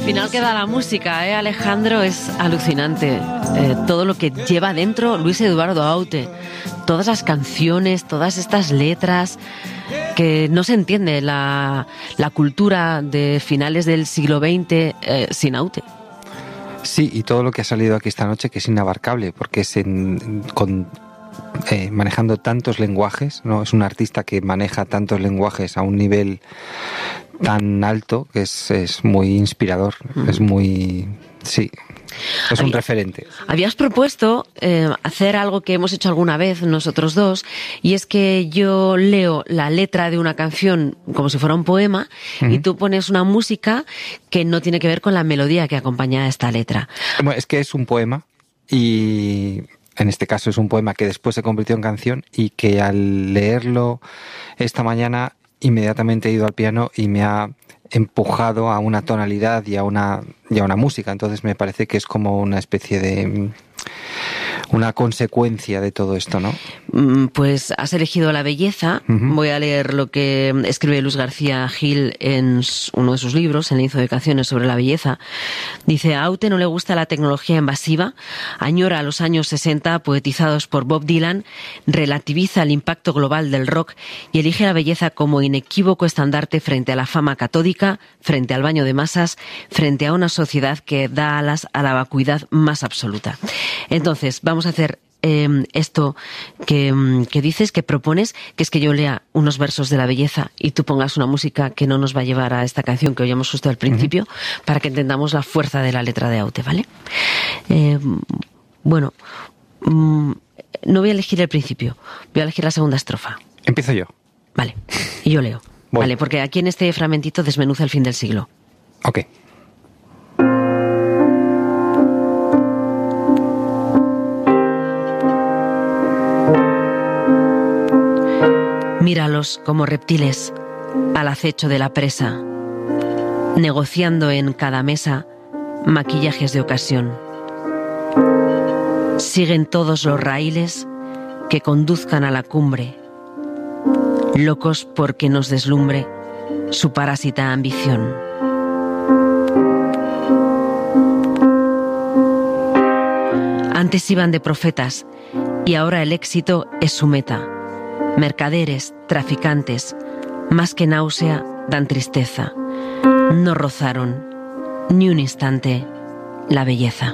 final que da la música, Alejandro, es alucinante. Todo lo que lleva dentro Luis Eduardo Aute. Todas las canciones, todas estas letras, que no se entiende la cultura de finales del siglo XX sin Aute. Sí, y todo lo que ha salido aquí esta noche, que es inabarcable, porque es manejando tantos lenguajes, ¿no? Es un artista que maneja tantos lenguajes a un nivel tan alto que es muy inspirador, es muy... Sí, es un referente. Habías propuesto hacer algo que hemos hecho alguna vez nosotros dos, y es que yo leo la letra de una canción como si fuera un poema, y tú pones una música que no tiene que ver con la melodía que acompaña a esta letra. Bueno, es que es un poema, y en este caso es un poema que después se convirtió en canción, y que al leerlo esta mañana inmediatamente he ido al piano y me ha empujado a una tonalidad y a una música. Entonces me parece que es como una especie de una consecuencia de todo esto, ¿no? Pues has elegido La belleza. Voy a leer lo que escribe Luz García Gil en uno de sus libros, en el Lienzo de canciones sobre la belleza. Dice: a Aute no le gusta la tecnología invasiva, añora los años 60 poetizados por Bob Dylan, relativiza el impacto global del rock y elige la belleza como inequívoco estandarte frente a la fama catódica, frente al baño de masas, frente a una sociedad que da alas a la vacuidad más absoluta. Entonces, vamos a hacer esto que dices, que propones, que es que yo lea unos versos de La belleza y tú pongas una música que no nos va a llevar a esta canción que oíamos justo al principio, para que entendamos la fuerza de la letra de Aute, ¿vale? Bueno, no voy a elegir el principio, voy a elegir la segunda estrofa. Empiezo yo. Vale, y yo leo. Voy. Vale, porque aquí en este fragmentito desmenuza el fin del siglo. Ok. Míralos como reptiles al acecho de la presa, negociando en cada mesa maquillajes de ocasión. Siguen todos los raíles que conduzcan a la cumbre, locos porque nos deslumbre su parásita ambición. Antes iban de profetas y ahora el éxito es su meta. Mercaderes, traficantes, más que náusea, dan tristeza. No rozaron ni un instante la belleza.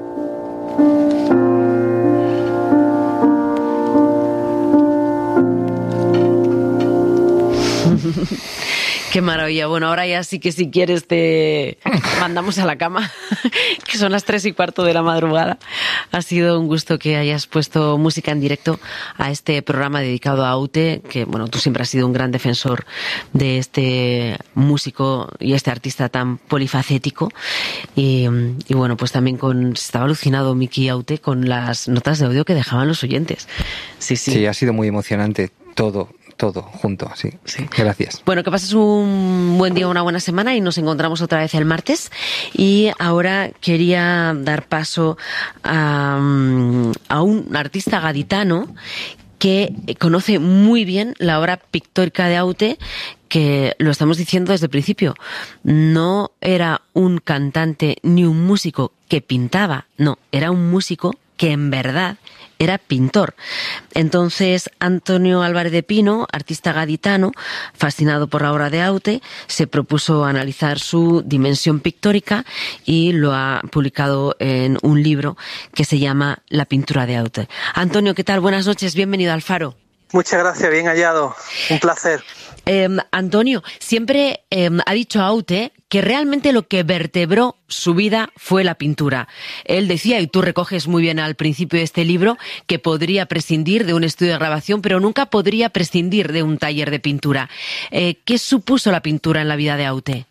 Qué maravilla. Bueno, ahora ya sí que si quieres te mandamos a la cama, que son las 3:15 de la madrugada. Ha sido un gusto que hayas puesto música en directo a este programa dedicado a Aute, que bueno, tú siempre has sido un gran defensor de este músico y este artista tan polifacético. Y bueno, pues también estaba alucinado Miki Aute con las notas de audio que dejaban los oyentes. Sí, ha sido muy emocionante todo junto, sí. Gracias. Bueno, que pases un buen día, una buena semana, y nos encontramos otra vez el martes. Y ahora quería dar paso a un artista gaditano que conoce muy bien la obra pictórica de Aute, que lo estamos diciendo desde el principio. No era un cantante ni un músico que pintaba, no, era un músico que en verdad era pintor. Entonces, Antonio Álvarez de Pino, artista gaditano, fascinado por la obra de Aute, se propuso analizar su dimensión pictórica y lo ha publicado en un libro que se llama La pintura de Aute. Antonio, ¿qué tal? Buenas noches, bienvenido al Faro. Muchas gracias, bien hallado, un placer. Antonio, siempre ha dicho Aute que realmente lo que vertebró su vida fue la pintura. Él decía, y tú recoges muy bien al principio de este libro, que podría prescindir de un estudio de grabación, pero nunca podría prescindir de un taller de pintura. ¿Qué supuso la pintura en la vida de Aute?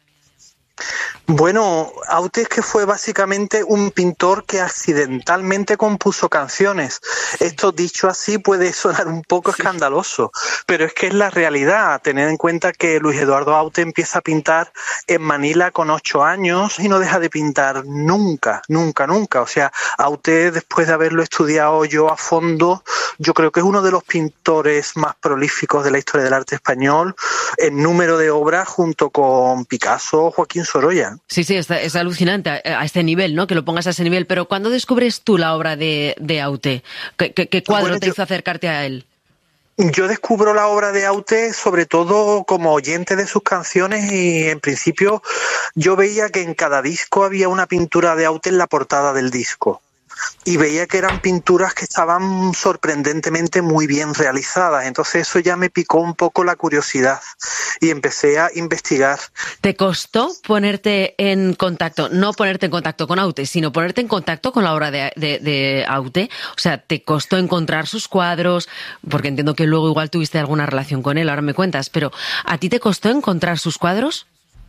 Bueno, Aute es que fue básicamente un pintor que accidentalmente compuso canciones. Esto dicho así puede sonar un poco escandaloso, pero es que es la realidad. Tened en cuenta que Luis Eduardo Aute empieza a pintar en Manila con 8 años y no deja de pintar nunca. O sea, Aute, después de haberlo estudiado yo a fondo, yo creo que es uno de los pintores más prolíficos de la historia del arte español, en número de obras, junto con Picasso o Joaquín Sorolla. Sí, es alucinante a este nivel, ¿no? Que lo pongas a ese nivel. Pero ¿cuándo descubres tú la obra de Aute? ¿Qué cuadro te hizo acercarte a él? Yo descubro la obra de Aute sobre todo como oyente de sus canciones y en principio yo veía que en cada disco había una pintura de Aute en la portada del disco. Y veía que eran pinturas que estaban sorprendentemente muy bien realizadas. Entonces eso ya me picó un poco la curiosidad y empecé a investigar. ¿Te costó ponerte en contacto, no ponerte en contacto con Aute, sino ponerte en contacto con la obra de Aute? O sea, ¿te costó encontrar sus cuadros? Porque entiendo que luego igual tuviste alguna relación con él, ahora me cuentas, pero ¿a ti te costó encontrar sus cuadros?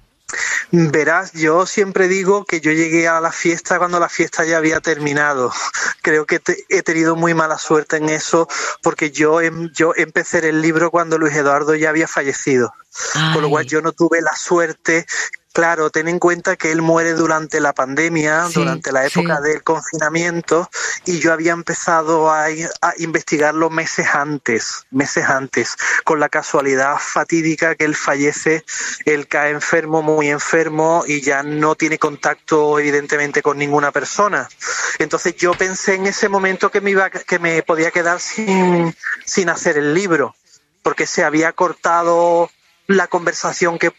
Verás, yo siempre digo que yo llegué a la fiesta cuando la fiesta ya había terminado. Creo que he tenido muy mala suerte en eso porque yo empecé el libro cuando Luis Eduardo ya había fallecido. Ay. Con lo cual yo no tuve la suerte. Claro, ten en cuenta que él muere durante la pandemia, Sí, durante la época del confinamiento, y yo había empezado a investigarlo meses antes, con la casualidad fatídica que él fallece, él cae enfermo, muy enfermo, y ya no tiene contacto evidentemente con ninguna persona. Entonces yo pensé en ese momento que me podía quedar sin hacer el libro, porque se había cortado la conversación que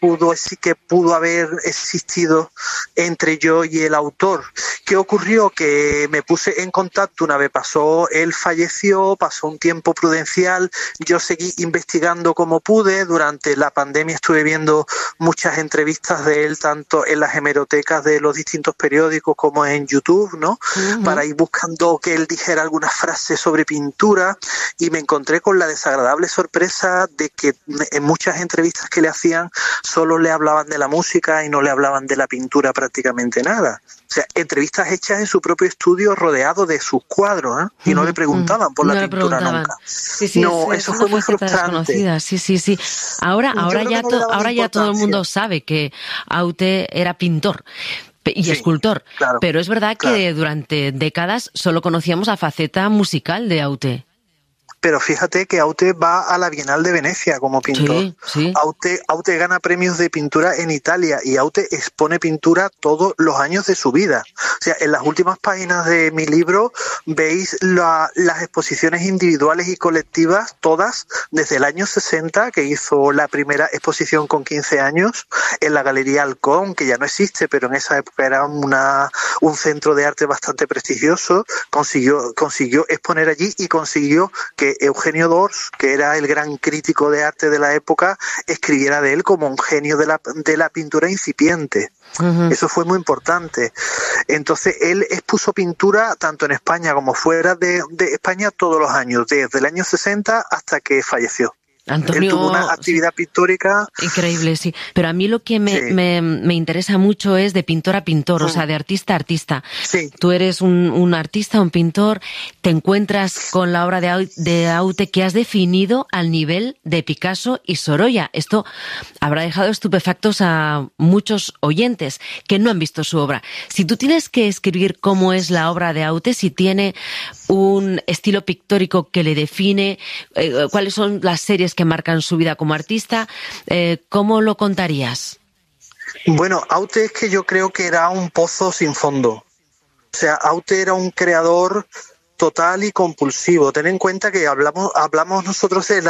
pudo haber existido entre yo y el autor. ¿Qué ocurrió? Que me puse en contacto una vez él falleció, pasó un tiempo prudencial, yo seguí investigando como pude, durante la pandemia estuve viendo muchas entrevistas de él, tanto en las hemerotecas de los distintos periódicos como en YouTube, ¿no? Uh-huh. Para ir buscando que él dijera algunas frases sobre pintura, y me encontré con la desagradable sorpresa de que en muchas entrevistas que le hacían solo le hablaban de la música y no le hablaban de la pintura prácticamente nada. O sea, entrevistas hechas en su propio estudio rodeado de sus cuadros, ¿eh? Y no le preguntaban por la pintura nunca. Sí, no, eso fue muy frustrante. Sí. Ahora ya todo el mundo sabe que Aute era pintor y escultor, claro, pero es verdad que durante décadas solo conocíamos la faceta musical de Aute. Pero fíjate que Aute va a la Bienal de Venecia como pintor. Sí. Aute gana premios de pintura en Italia y Aute expone pintura todos los años de su vida. O sea, en las últimas páginas de mi libro veis las exposiciones individuales y colectivas, todas desde el año 60, que hizo la primera exposición con 15 años, en la Galería Halcón, que ya no existe, pero en esa época era un centro de arte bastante prestigioso. Consiguió exponer allí y consiguió que Eugenio Dors, que era el gran crítico de arte de la época, escribiera de él como un genio de la pintura incipiente. Uh-huh. Eso fue muy importante. Entonces él expuso pintura tanto en España como fuera de España todos los años, desde el año 60 hasta que falleció. Antonio, él tuvo una actividad pictórica increíble, sí. Pero a mí lo que me interesa mucho es de pintor a pintor, o sea, de artista a artista. Sí. Tú eres un artista, un pintor, te encuentras con la obra de Aute que has definido al nivel de Picasso y Sorolla. Esto habrá dejado estupefactos a muchos oyentes que no han visto su obra. Si tú tienes que escribir cómo es la obra de Aute, si tiene un estilo pictórico que le define, cuáles son las series que marcan su vida como artista, ¿cómo lo contarías? Bueno, Aute es que yo creo que era un pozo sin fondo. O sea, Aute era un creador total y compulsivo. Ten en cuenta que hablamos nosotros de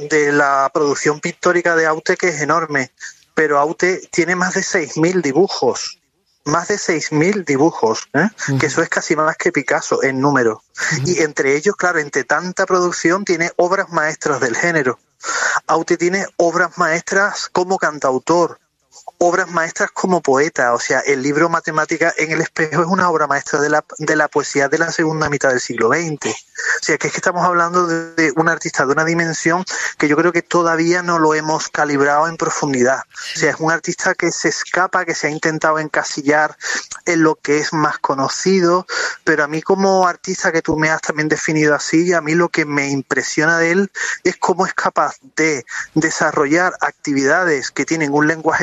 la producción pictórica de Aute, que es enorme, pero Aute tiene más de 6.000 dibujos. Más de 6.000 dibujos, uh-huh. Que eso es casi más que Picasso en número. Uh-huh. Y entre ellos, claro, entre tanta producción, tiene obras maestras del género. Aute tiene obras maestras como cantautor, obras maestras como poeta. O sea, el libro Matemática en el espejo es una obra maestra de la poesía de la segunda mitad del siglo XX. O sea, que es que estamos hablando de un artista de una dimensión que yo creo que todavía no lo hemos calibrado en profundidad. O sea, es un artista que se escapa, que se ha intentado encasillar en lo que es más conocido, pero a mí como artista, que tú me has también definido así, a mí lo que me impresiona de él es cómo es capaz de desarrollar actividades que tienen un lenguaje propio,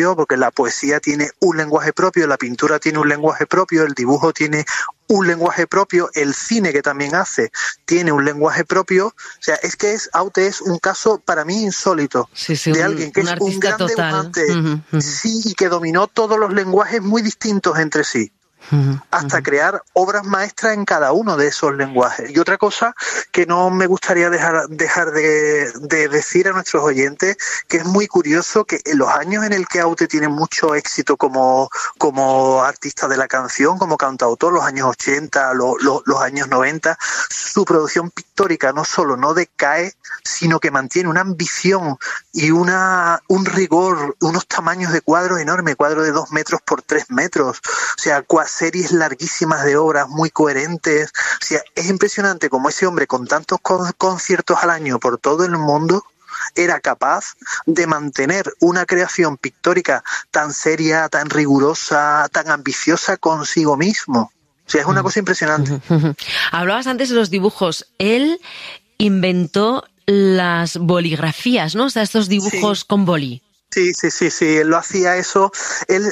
propio, porque la poesía tiene un lenguaje propio, la pintura tiene un lenguaje propio, el dibujo tiene un lenguaje propio, el cine que también hace tiene un lenguaje propio. O sea, es que Aute es un caso para mí insólito, de alguien que es un gran dibujante, sí, y que dominó todos los lenguajes muy distintos entre sí, hasta crear obras maestras en cada uno de esos lenguajes. Y otra cosa que no me gustaría dejar de decir a nuestros oyentes, que es muy curioso que en los años en el que Aute tiene mucho éxito como artista de la canción, como cantautor, los años 80, los años 90, su producción pictórica no solo no decae, sino que mantiene una ambición y un rigor, unos tamaños de cuadros enormes, cuadros de 2 metros por 3 metros, o sea, series larguísimas de obras muy coherentes. O sea, es impresionante como ese hombre con tantos conciertos al año por todo el mundo era capaz de mantener una creación pictórica tan seria, tan rigurosa, tan ambiciosa consigo mismo. O sea, es una cosa impresionante. Hablabas antes de los dibujos. Él inventó las boligrafías, ¿no? O sea, estos dibujos con boli. Sí, él lo hacía eso, él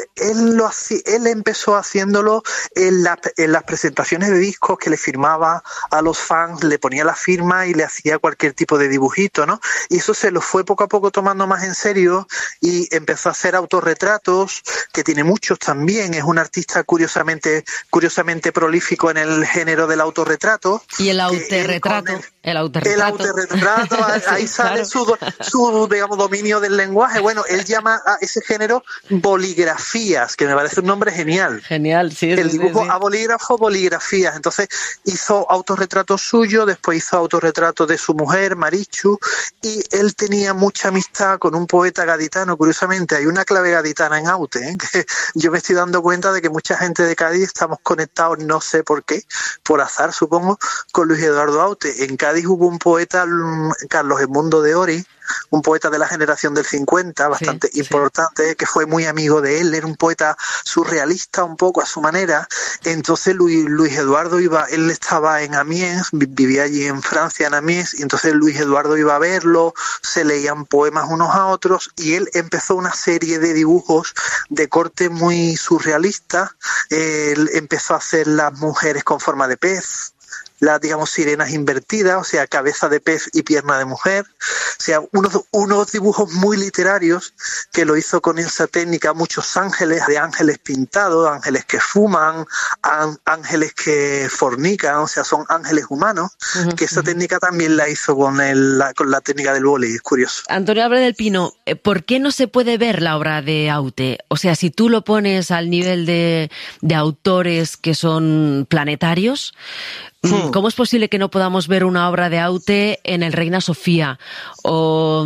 empezó haciéndolo en las presentaciones de discos que le firmaba a los fans, le ponía la firma y le hacía cualquier tipo de dibujito, ¿no? Y eso se lo fue poco a poco tomando más en serio y empezó a hacer autorretratos, que tiene muchos también, es un artista curiosamente prolífico en el género del autorretrato. Y el autorretrato. El autorretrato, ahí sí, sale claro. su digamos, dominio del lenguaje. Bueno, él llama a ese género boligrafías, que me parece un nombre genial. Genial, sí. El dibujo a bolígrafo, boligrafías. Entonces hizo autorretrato suyo, después hizo autorretrato de su mujer, Marichu, y él tenía mucha amistad con un poeta gaditano. Curiosamente, hay una clave gaditana en Aute, ¿eh? Que yo me estoy dando cuenta de que mucha gente de Cádiz estamos conectados, no sé por qué, por azar supongo, con Luis Eduardo Aute. En Cádiz hubo un poeta, Carlos Edmundo de Ori, un poeta de la generación del 50, bastante importante, que fue muy amigo de él, era un poeta surrealista un poco a su manera. Entonces Luis Eduardo él estaba en Amiens, vivía allí en Francia, en Amiens, y entonces Luis Eduardo iba a verlo, se leían poemas unos a otros, y él empezó una serie de dibujos de corte muy surrealista. Él empezó a hacer las mujeres con forma de pez, las, digamos, sirenas invertidas, o sea, cabeza de pez y pierna de mujer, o sea, unos dibujos muy literarios que lo hizo con esa técnica, muchos ángeles, de ángeles pintados, ángeles que fuman, ángeles que fornican, o sea, son ángeles humanos, que esa técnica también la hizo con la técnica del boli, es curioso. Antonio Abre del Pino, ¿por qué no se puede ver la obra de Aute? O sea, si tú lo pones al nivel de autores que son planetarios, ¿cómo es posible que no podamos ver una obra de Aute en el Reina Sofía o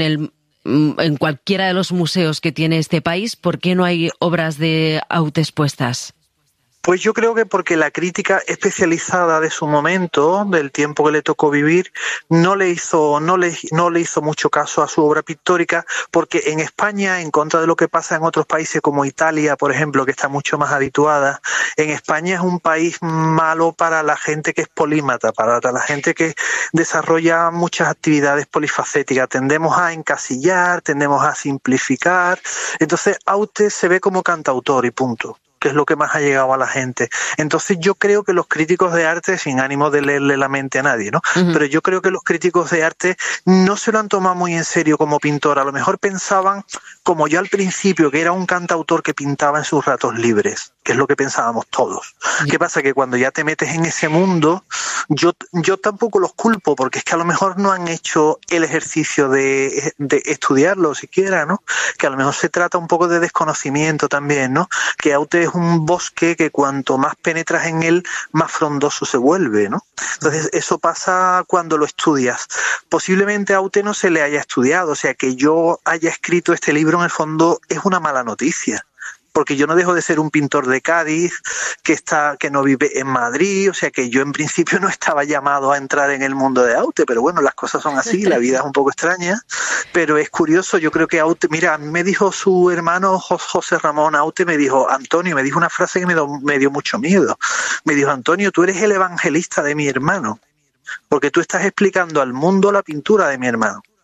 en cualquiera de los museos que tiene este país? ¿Por qué no hay obras de Aute expuestas? Pues yo creo que porque la crítica especializada de su momento, del tiempo que le tocó vivir, no le hizo mucho caso a su obra pictórica, porque en España, en contra de lo que pasa en otros países como Italia, por ejemplo, que está mucho más habituada, en España es un país malo para la gente que es polímata, para la gente que desarrolla muchas actividades polifacéticas. Tendemos a encasillar, tendemos a simplificar. Entonces Aute se ve como cantautor y punto, que es lo que más ha llegado a la gente. Entonces yo creo que los críticos de arte, sin ánimo de leerle la mente a nadie, ¿no? Pero yo creo que los críticos de arte no se lo han tomado muy en serio como pintor. A lo mejor pensaban, como yo al principio, que era un cantautor que pintaba en sus ratos libres, que es lo que pensábamos todos. ¿Qué pasa? Que cuando ya te metes en ese mundo, yo tampoco los culpo, porque es que a lo mejor no han hecho el ejercicio de estudiarlo siquiera, ¿no? Que a lo mejor se trata un poco de desconocimiento también, ¿no? Que Aute es un bosque que cuanto más penetras en él, más frondoso se vuelve, ¿no? Entonces eso pasa cuando lo estudias. Posiblemente a Aute no se le haya estudiado, o sea, que yo haya escrito este libro en el fondo es una mala noticia, porque yo no dejo de ser un pintor de Cádiz que no vive en Madrid, o sea que yo en principio no estaba llamado a entrar en el mundo de Aute, pero bueno, las cosas son así, la vida es un poco extraña, pero es curioso. Yo creo que Aute, mira, me dijo su hermano José Ramón Aute, me dijo, Antonio, me dijo una frase que me dio mucho miedo, me dijo, Antonio, tú eres el evangelista de mi hermano, porque tú estás explicando al mundo la pintura de mi hermano.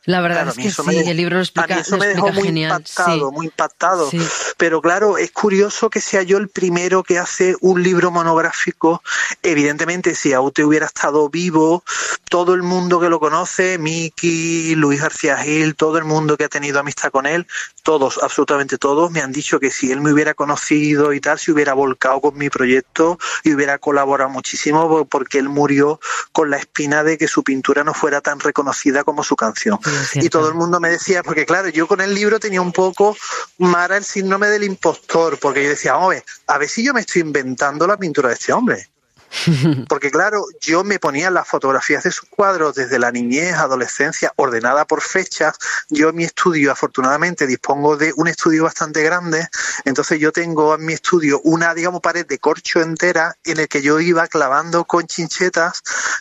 La verdad Claro, es que sí, el libro lo explica, a mí eso lo me dejó explica genial. muy impactado. Sí. Pero claro, es curioso que sea yo el primero que hace un libro monográfico. Evidentemente, si Aute hubiera estado vivo, todo el mundo que lo conoce, Miki, Luis García Gil, todo el mundo que ha tenido amistad con él, todos, absolutamente todos, me han dicho que si él me hubiera conocido y tal, se hubiera volcado con mi proyecto y hubiera colaborado muchísimo, porque él murió con la espina de que su pintura no fuera tan reconocida como su canción. Sí, y todo el mundo me decía, porque claro, yo con el libro tenía un poco, Mara, el síndrome del impostor, porque yo decía, a ver si yo me estoy inventando la pintura de este hombre. Porque claro, yo me ponía las fotografías de sus cuadros desde la niñez, adolescencia, ordenada por fechas. Yo en mi estudio, afortunadamente, dispongo de un estudio bastante grande, entonces yo tengo en mi estudio una, digamos, pared de corcho entera en el que yo iba clavando con chinchetas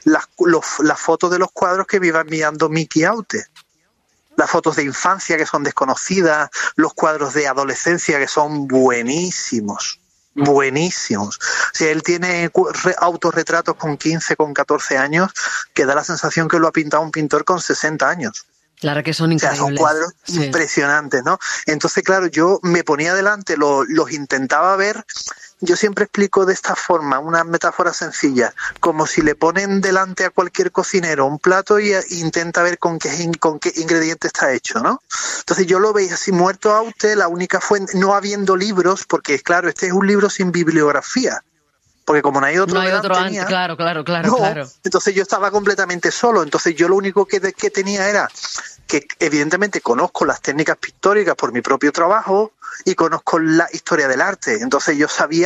las fotos de los cuadros que me iba enviando Miki Aute. Las fotos de infancia que son desconocidas, los cuadros de adolescencia que son buenísimos. Buenísimos. O sea, él tiene autorretratos con 15, con 14 años, que da la sensación que lo ha pintado un pintor con 60 años. Claro que son increíbles. O sea, son cuadros impresionantes, ¿no? Entonces, claro, yo me ponía delante, los intentaba ver. Yo siempre explico de esta forma, una metáfora sencilla, como si le ponen delante a cualquier cocinero un plato y intenta ver con qué ingrediente está hecho, ¿no? Entonces yo lo veía así muerto Aute, la única fuente, no habiendo libros, porque claro, este es un libro sin bibliografía. Porque como no hay otro, antes, claro. Entonces yo estaba completamente solo. Entonces yo lo único que tenía era que evidentemente conozco las técnicas pictóricas por mi propio trabajo y conozco la historia del arte. Entonces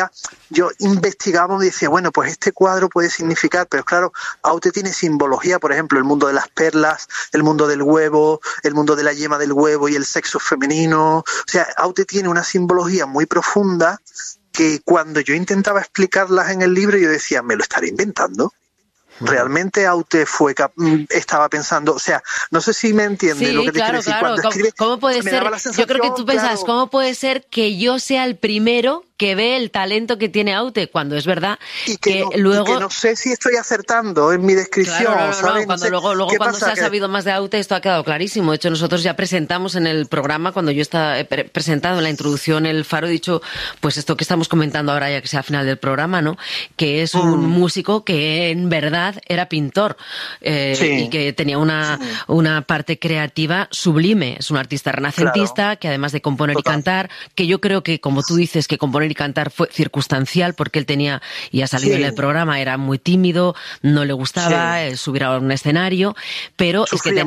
yo investigaba y decía, bueno, pues este cuadro puede significar, pero claro, Aute tiene simbología, por ejemplo, el mundo de las perlas, el mundo del huevo, el mundo de la yema del huevo y el sexo femenino. O sea, Aute tiene una simbología muy profunda que cuando yo intentaba explicarlas en el libro yo decía, ¿me lo estaré inventando? Realmente Aute estaba pensando, o sea, no sé si me entiende lo que te quiero decir. Claro. ¿Cómo puede ser? Yo creo que tú pensabas, ¿cómo puede ser que yo sea el primero que ve el talento que tiene Aute? Cuando es verdad que luego... Y que no sé si estoy acertando en mi descripción. Claro, cuando se ha sabido más de Aute, esto ha quedado clarísimo. De hecho, nosotros ya presentamos en el programa, cuando yo estaba presentado en la introducción El Faro, he dicho, pues esto que estamos comentando ahora, ya que sea al final del programa, ¿no? Que es un músico que en verdad era pintor y que tenía una parte creativa sublime. Es un artista renacentista que además de componer y cantar, que yo creo que, como tú dices, que componer y cantar fue circunstancial, porque él tenía, y ha salido en el programa, era muy tímido, no le gustaba subir a un escenario, pero sufría,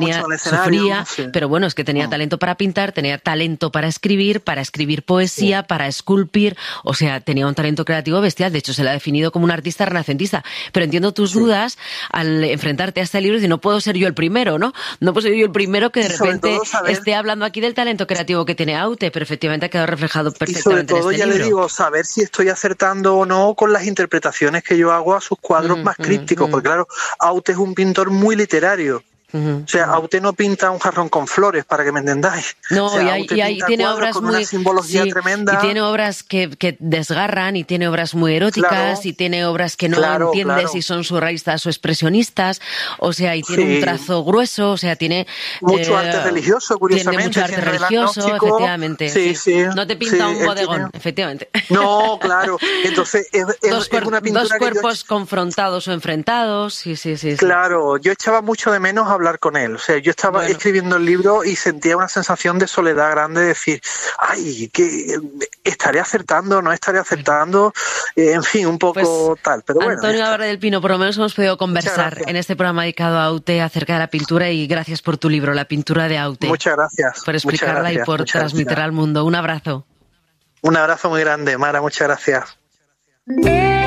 pero bueno, es que tenía talento para pintar, tenía talento para escribir poesía, para esculpir, o sea, tenía un talento creativo bestial. De hecho, se le ha definido como un artista renacentista. Pero entiendo tus dudas al enfrentarte a este libro y decir, no puedo ser yo el primero, ¿no? No puedo ser yo el primero que de repente esté hablando aquí del talento creativo que tiene Aute, pero efectivamente ha quedado reflejado perfectamente en este libro. Y sobre todo, ya le digo, saber si estoy acertando o no con las interpretaciones que yo hago a sus cuadros más crípticos, porque claro, Aute es un pintor muy literario. O sea, Aute no pinta un jarrón con flores, para que me entendáis. No, o sea, y tiene obras con muy... una simbología tremenda. Y tiene obras que desgarran, y tiene obras muy eróticas, y tiene obras que no entiendes si son surrealistas o expresionistas, o sea, y tiene un trazo grueso, o sea, tiene... Mucho arte religioso, curiosamente. Tiene mucho arte religioso, efectivamente. Sí. No te pinta un bodegón, efectivamente. No, claro. Entonces, es una pintura dos cuerpos confrontados o enfrentados, sí. Claro, yo echaba mucho de menos hablar con él. O sea, yo estaba escribiendo el libro y sentía una sensación de soledad grande, de decir, ay, que estaré acertando, no estaré acertando, en fin, un poco tal. Pero bueno, Antonio Álvarez del Pino, por lo menos hemos podido conversar en este programa dedicado a Aute acerca de la pintura, y gracias por tu libro, La pintura de Aute. Muchas gracias. Por explicarla y por transmitirla al mundo. Un abrazo. Un abrazo muy grande, Mara, muchas gracias.